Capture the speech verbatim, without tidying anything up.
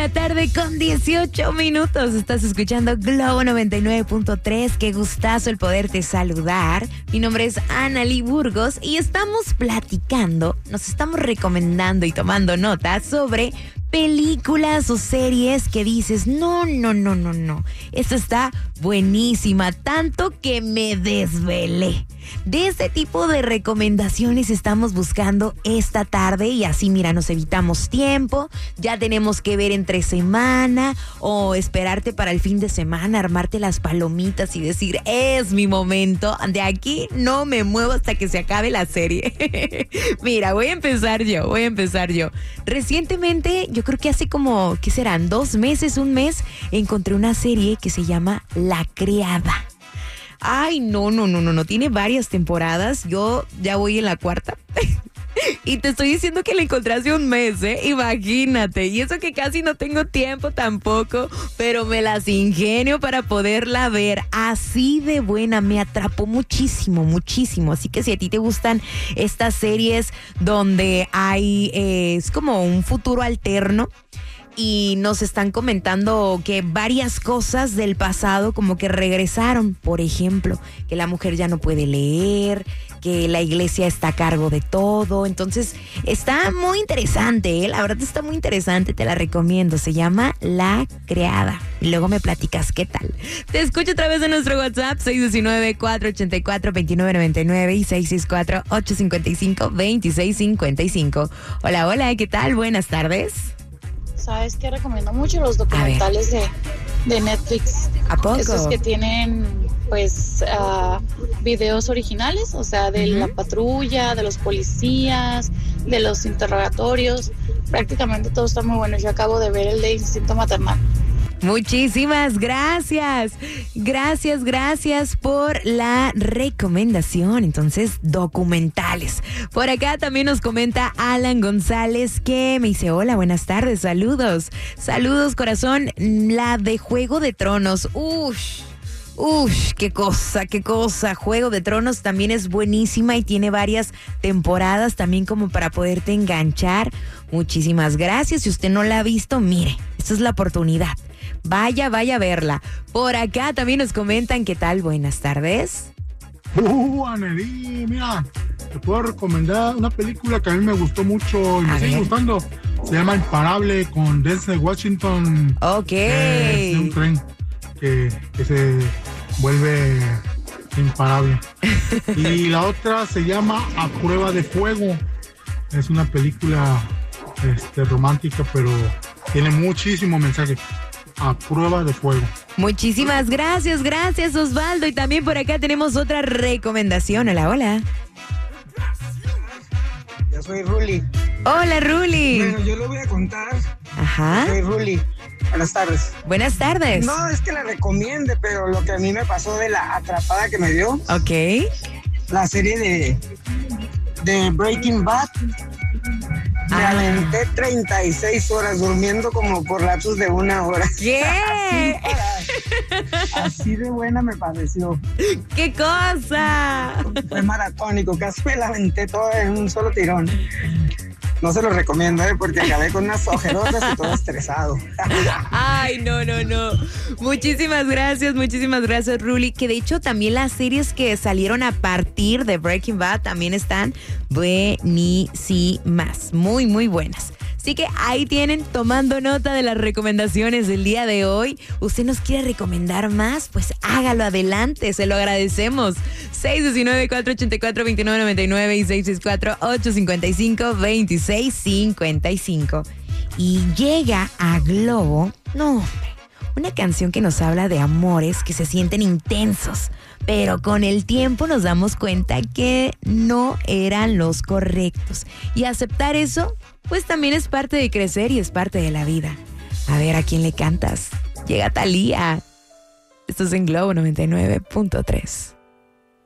la tarde con dieciocho minutos. Estás escuchando Globo noventa y nueve punto tres. Qué gustazo el poderte saludar. Mi nombre es Analí Burgos y estamos platicando, nos estamos recomendando y tomando notas sobre películas o series que dices, no, no, no, no, no. Esto está buenísima, tanto que me desvelé. De este tipo de recomendaciones estamos buscando esta tarde y así, mira, nos evitamos tiempo. Ya tenemos que ver entre semana o esperarte para el fin de semana, armarte las palomitas y decir, es mi momento. De aquí no me muevo hasta que se acabe la serie. Mira, voy a empezar yo, voy a empezar yo. Recientemente, yo creo que hace como, ¿qué serán? Dos meses, un mes, encontré una serie que se llama La Criada. Ay, no, no, no, no, no, tiene varias temporadas. Yo ya voy en la cuarta. Y te estoy diciendo que la encontré hace un mes, ¿eh? Imagínate. Y eso que casi no tengo tiempo tampoco, pero me las ingenio para poderla ver. Así de buena, me atrapó muchísimo, muchísimo. Así que si a ti te gustan estas series donde hay, eh, es como un futuro alterno, y nos están comentando que varias cosas del pasado como que regresaron. Por ejemplo, que la mujer ya no puede leer, que la iglesia está a cargo de todo. Entonces, está muy interesante, ¿eh? La verdad está muy interesante, te la recomiendo. Se llama La Criada. Y luego me platicas qué tal. Te escucho a través de nuestro WhatsApp, seis uno nueve, cuatro ocho cuatro, dos nueve nueve nueve y seis seis cuatro, ocho cinco cinco, dos seis cinco cinco. Hola, hola, ¿qué tal? Buenas tardes. ¿Sabes qué? Recomiendo mucho los documentales de, de Netflix. ¿A poco? Esos que tienen, pues, uh, videos originales, o sea, de uh-huh. la patrulla, de los policías, de los interrogatorios. Prácticamente todo está muy bueno. Yo acabo de ver el de Instinto Maternal. Muchísimas gracias. Gracias, gracias por la recomendación. Entonces, documentales. Por acá también nos comenta Alan González que me dice, hola, buenas tardes, saludos. Saludos, corazón. La de Juego de Tronos. Ush. Ush, qué cosa, qué cosa. Juego de Tronos también es buenísima y tiene varias temporadas también como para poderte enganchar. Muchísimas gracias. Si usted no la ha visto, mire, esta es la oportunidad. Vaya, vaya a verla. Por acá también nos comentan, ¿qué tal? Buenas tardes. Uh, Anelí, mira, te puedo recomendar una película que a mí me gustó mucho y me sigue gustando. Se llama Imparable con Denzel Washington. Ok. Eh, es de un tren que, que se vuelve imparable. Y la otra se llama A Prueba de Fuego. Es una película este, romántica, pero tiene muchísimo mensaje. A Prueba de Fuego. Muchísimas gracias, gracias Osvaldo. Y también por acá tenemos otra recomendación. Hola, hola. Yo soy Ruli. Hola, Ruli. Bueno, yo le voy a contar. Ajá. Yo soy Ruli. Buenas tardes. Buenas tardes. No es que la recomiende, pero lo que a mí me pasó de la atrapada que me dio. Ok. La serie de, de Breaking Bad. Me ah. aventé treinta y seis horas durmiendo como por lapsos de una hora. ¿Qué? Así, para, así de buena me pareció. ¡Qué cosa! Fue maratónico, casi me la aventé toda en un solo tirón. No se lo recomiendo, ¿eh? Porque acabé con unas ojerotas y todo estresado. Ay, no, no, no. Muchísimas gracias, muchísimas gracias, Ruli. Que de hecho también las series que salieron a partir de Breaking Bad también están buenísimas. Muy, muy buenas. Así que ahí tienen, tomando nota de las recomendaciones del día de hoy. ¿Usted nos quiere recomendar más? Pues hágalo adelante, se lo agradecemos. seis uno nueve, cuatro ocho cuatro, dos nueve nueve nueve y seis seis cuatro, ocho cinco cinco, dos seis cinco cinco. Y llega a Globo, no hombre, una canción que nos habla de amores que se sienten intensos, pero con el tiempo nos damos cuenta que no eran los correctos. Y aceptar eso, pues también es parte de crecer y es parte de la vida. A ver, ¿a quién le cantas? Llega Thalía. Esto es en Globo noventa y nueve punto tres.